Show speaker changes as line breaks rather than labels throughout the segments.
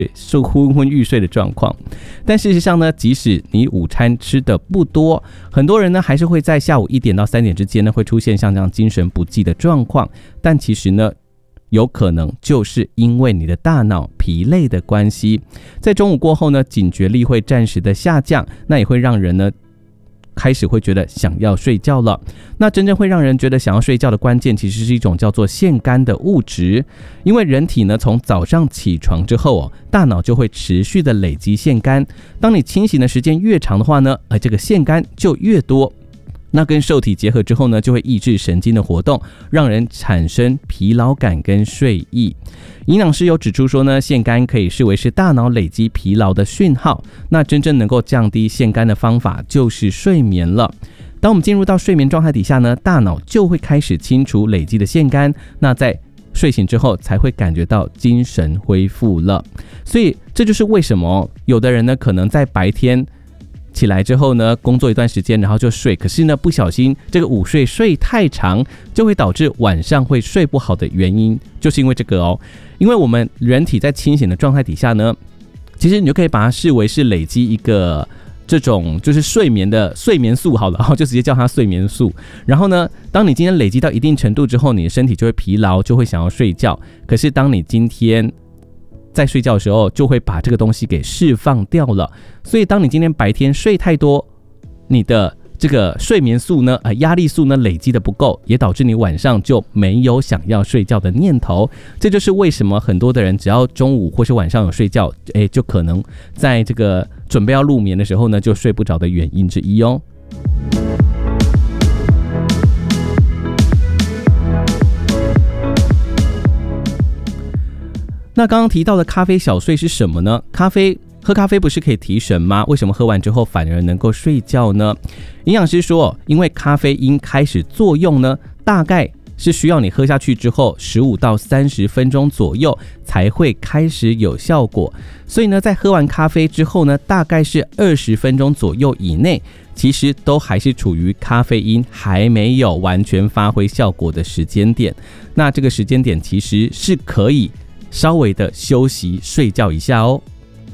是昏昏欲睡的状况。但事实上呢，即使你午餐吃的不多，很多人呢还是会在下午1点到3点之间呢会出现像这样精神不济的状况。但其实呢，有可能就是因为你的大脑疲累的关系，在中午过后呢，警觉力会暂时的下降，那也会让人呢开始会觉得想要睡觉了。那真正会让人觉得想要睡觉的关键，其实是一种叫做腺苷的物质。因为人体呢，从早上起床之后大脑就会持续的累积腺苷。当你清醒的时间越长的话呢，这个腺苷就越多。那跟受体结合之后呢，就会抑制神经的活动，让人产生疲劳感跟睡意。营养师有指出说呢，腺苷可以视为是大脑累积疲劳的讯号。那真正能够降低腺苷的方法就是睡眠了。当我们进入到睡眠状态底下呢，大脑就会开始清除累积的腺苷，那在睡醒之后才会感觉到精神恢复了。所以这就是为什么有的人呢，可能在白天起来之后呢，工作一段时间然后就睡，可是呢不小心这个午睡睡太长，就会导致晚上会睡不好的原因，就是因为这个因为我们人体在清醒的状态底下呢，其实你就可以把它视为是累积一个这种就是睡眠的睡眠素好了，就直接叫它睡眠素。然后呢，当你今天累积到一定程度之后，你的身体就会疲劳，就会想要睡觉。可是当你今天在睡觉的时候，就会把这个东西给释放掉了。所以当你今天白天睡太多，你的这个睡眠素呢，压力素呢累积的不够，也导致你晚上就没有想要睡觉的念头。这就是为什么很多的人只要中午或是晚上有睡觉，就可能在这个准备要入眠的时候呢，就睡不着的原因之一哦。那刚刚提到的咖啡小睡是什么呢？喝咖啡不是可以提神吗？为什么喝完之后反而能够睡觉呢？营养师说，因为咖啡因开始作用呢，大概是需要你喝下去之后15到30分钟左右才会开始有效果。所以呢，在喝完咖啡之后呢，大概是20分钟左右以内，其实都还是处于咖啡因还没有完全发挥效果的时间点。那这个时间点其实是可以稍微的休息睡觉一下哦。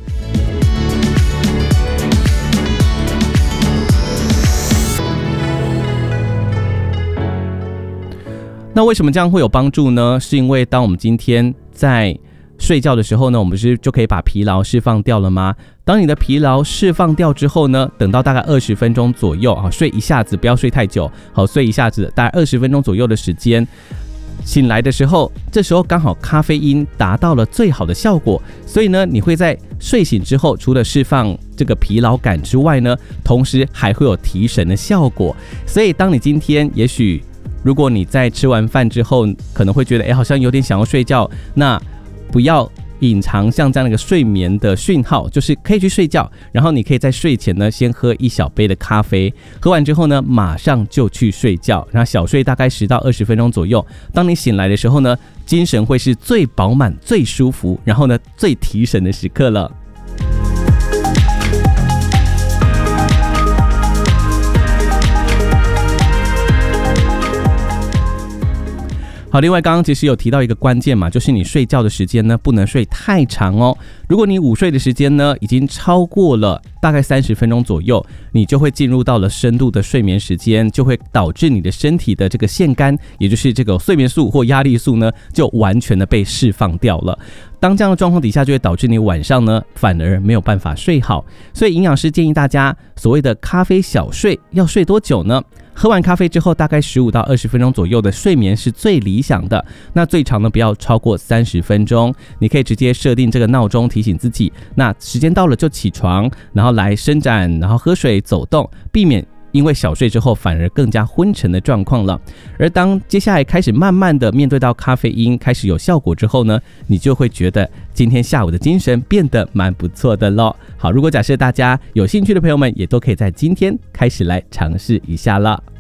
那为什么这样会有帮助呢？是因为当我们今天在睡觉的时候呢，我们不是就可以把疲劳释放掉了吗？当你的疲劳释放掉之后呢，等到大概20分钟左右，睡一下子，不要睡太久，睡一下子大概20分钟左右的时间，醒来的时候，这时候刚好咖啡因达到了最好的效果，所以呢，你会在睡醒之后，除了释放这个疲劳感之外呢，同时还会有提神的效果。所以当你今天也许如果你在吃完饭之后可能会觉得好像有点想要睡觉，那不要隐藏像这样的一个睡眠的讯号，就是可以去睡觉，然后你可以在睡前呢先喝1小杯的咖啡，喝完之后呢马上就去睡觉，然后小睡大概10到20分钟左右。当你醒来的时候呢，精神会是最饱满最舒服，然后呢最提神的时刻了。好，另外刚刚其实有提到一个关键嘛，就是你睡觉的时间呢不能睡太长哦。如果你午睡的时间呢已经超过了大概30分钟左右，你就会进入到了深度的睡眠时间，就会导致你的身体的这个腺苷，也就是这个睡眠素或压力素呢，就完全的被释放掉了。当这样的状况底下，就会导致你晚上呢反而没有办法睡好。所以营养师建议大家，所谓的咖啡小睡要睡多久呢？喝完咖啡之后大概15到20分钟左右的睡眠是最理想的，那最长呢不要超过30分钟。你可以直接设定这个闹钟提醒自己，那时间到了就起床，然后来伸展，然后喝水走动，避免因为小睡之后反而更加昏沉的状况了。而当接下来开始慢慢的面对到咖啡因开始有效果之后呢，你就会觉得今天下午的精神变得蛮不错的咯。好，如果假设大家有兴趣的朋友们，也都可以在今天开始来尝试一下了。